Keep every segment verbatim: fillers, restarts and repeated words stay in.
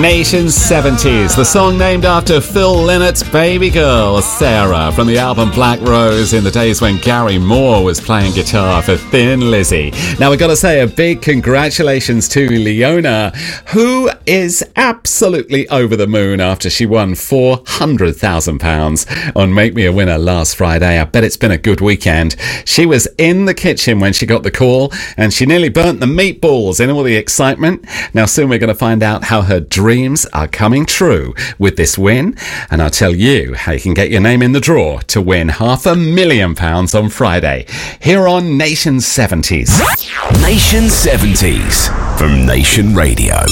Nation's seventies, the song named after Phil Lynnett's baby girl, Sarah, from the album Black Rose in the days when Gary Moore was playing guitar for Thin Lizzy. Now, we've got to say a big congratulations to Leona, who is absolutely over the moon after she won four hundred thousand pounds on Make Me a Winner last Friday. I bet it's been a good weekend. She was in the kitchen when she got the call, and she nearly burnt the meatballs in all the excitement. Now, soon we're going to find out how her dreams are coming true with this win, and I'll tell you how you can get your name in the draw to win half a million pounds on Friday here on Nation seventies. Nation seventies from Nation Radio.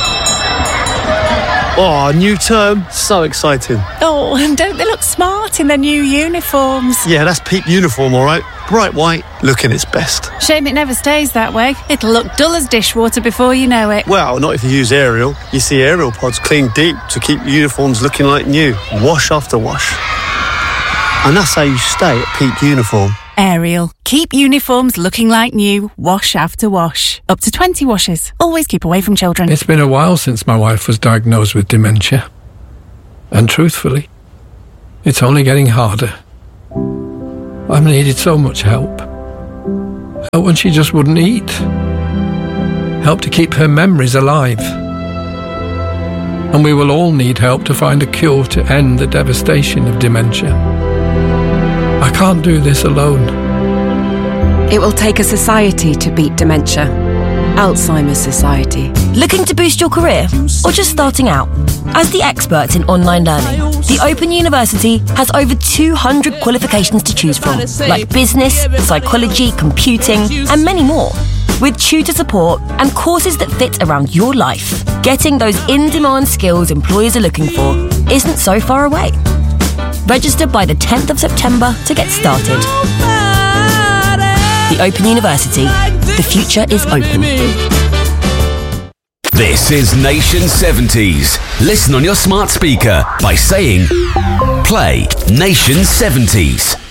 Oh, new term. So exciting. Oh, and don't they look smart in their new uniforms? Yeah, that's peak uniform, all right. Bright white, looking its best. Shame it never stays that way. It'll look dull as dishwater before you know it. Well, not if you use Ariel. You see Ariel pods clean deep to keep uniforms looking like new. Wash after wash. And that's how you stay at peak uniform. Ariel. Keep uniforms looking like new, wash after wash. Up to twenty washes. Always keep away from children. It's been a while since my wife was diagnosed with dementia. And truthfully, it's only getting harder. I've needed so much help. Help when she just wouldn't eat. Help to keep her memories alive. And we will all need help to find a cure to end the devastation of dementia. I can't do this alone. It will take a society to beat dementia. Alzheimer's Society. Looking to boost your career or just starting out? As the experts in online learning, the Open University has over two hundred qualifications to choose from, like business, psychology, computing, and many more. With tutor support and courses that fit around your life, getting those in-demand skills employers are looking for isn't so far away. Register by the tenth of September to get started. The Open University. The future is open. This is Nation seventies. Listen on your smart speaker by saying, play Nation seventies.